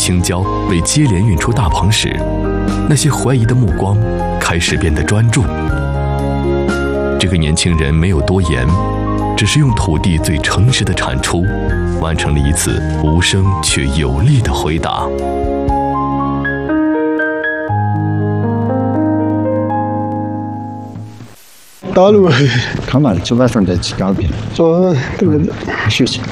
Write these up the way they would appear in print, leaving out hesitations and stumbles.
青椒被接连运出大棚时，那些怀疑的目光开始变得专注。这个年轻人没有多言，只是用土地最诚实的产出，完成了一次无声却有力的回答。 道路， 看嘛，就晚上再去搞别。 做这个休息。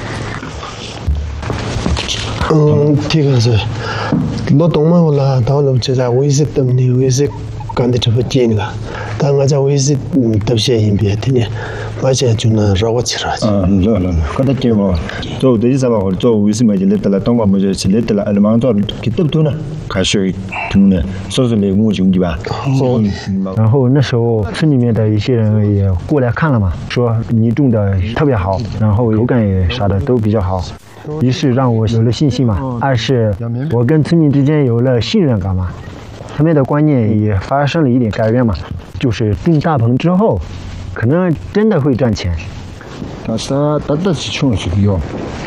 这个是劳动嘛，我道路就在卫生等你卫生干的这不紧了，但我在卫生都些人别的呢，而且就能让我起来。 热，刚才讲嘛，做的意思嘛，我做卫生嘛，就来得了，当嘛，就去来得了，俺们做给得不多呢，开始听呢，说是来我兄弟吧。 然后那时候村里面的一些人也过来看了嘛，说你种的特别好，然后口感也啥的都比较好。一是让我有了信心嘛，二是我跟村民之间有了信任感嘛，他们的观念也发生了一点改变嘛，就是种大棚之后，可能真的会赚钱。 但是是穷是有。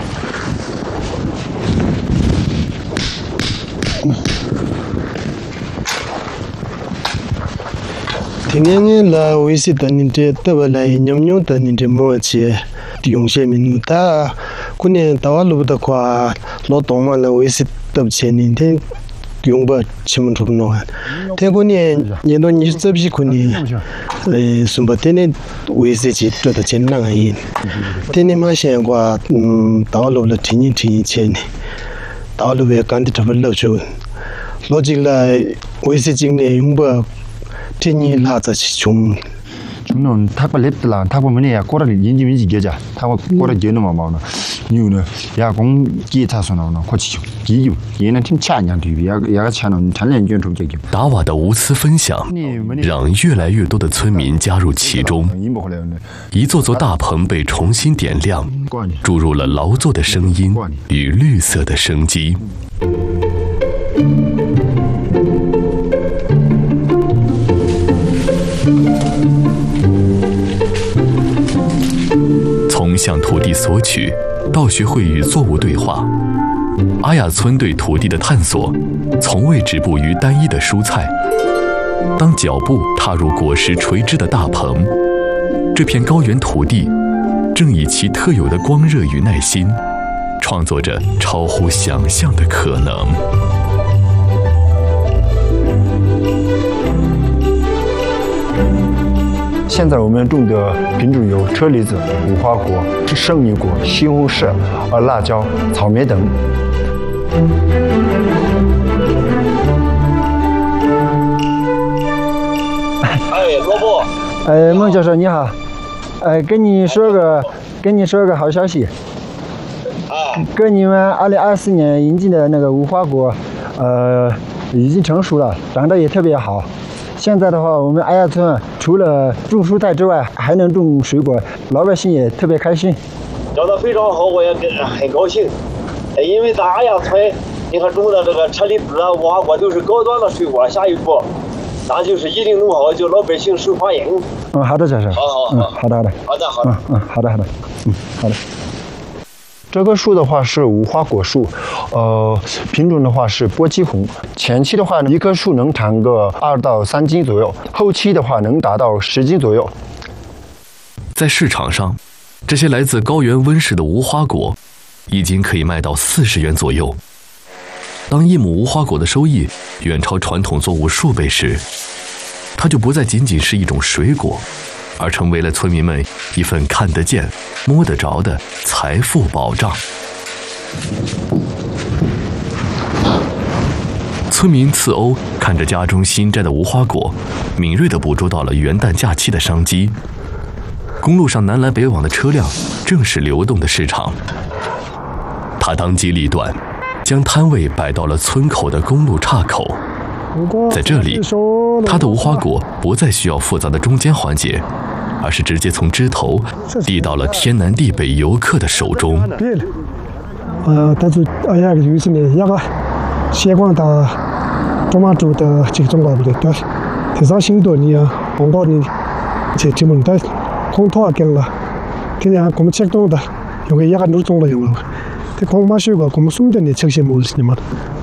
今年来卫生等你这得不来，牛等你这么些用些民他。过年到路的话，劳动嘛，那卫生都钱年天用不起么出弄啊？天过年年到你这批过年，什么天天卫生去做的钱难一，天天嘛现话，到路了天钱呢，到路也干的差不多就，逻辑来卫生经历用不，天天拉着去穷。 저는 타고 랩들라 타고 뭐냐 야 꼬라리 인지민지 겨자 타고 꼬라 겨는 뭐 뭐나 이유는 야 공기 타서 나오나 코치 기유 얘는 팀 차냐 뒤 야가 차는 단련 전 적이 达瓦的无私分享，让越来越多的村民加入其中，一座座大棚被重新点亮，注入了劳作的声音与绿色的生机。从向土地索取到学会与作物对话，阿雅村对土地的探索从未止步于单一的蔬菜。当脚步踏入果实垂枝的大棚，这片高原土地正以其特有的光热与耐心，创作着超乎想象的可能。 现在我们种的品种有车厘子、无花果、圣女果、西红柿、辣椒、草莓等。 萝卜。 孟教授你好，跟你说个好消息。跟你们2024年引进的那个无花果，已经成熟了，长得也特别好。现在的话，我们阿雅村除了种蔬菜之外，还能种水果，老百姓也特别开心。 聊得非常好，我也很高兴。因为咱阿雅村，你看种的这个车厘子啊、无花果都是高端的水果，下一步，咱就是一定弄好，就老百姓受欢迎。 好的，教授。 好。 好的。好的。好的。这棵树的话是无花果树，品种的话是波基红。前期的话，一棵树能产个2到3斤左右，后期的话能达到10斤左右。 在市场上，这些来自高原温室的无花果，已经可以卖到40元左右。当一亩无花果的收益远超传统作物数倍时，它就不再仅仅是一种水果，而成为了村民们一份看得见、摸得着的财富保障。村民次欧看着家中新摘的无花果，敏锐地捕捉到了元旦假期的商机。公路上南来北往的车辆正是流动的市场。他当机立断，将摊位摆到了村口的公路岔口。在这里，他的无花果不再需要复杂的中间环节，而是直接从枝头递到了天南地北游客的手中。 但是哎呀，就是呢，那个斜光的中马洲的这个中国不对的，至少新多年啊，红高呢，这门的空头啊，干了，今年我们吃多的，有个一个都中了有了，这空马水果我们送的呢，吃些么子呢嘛。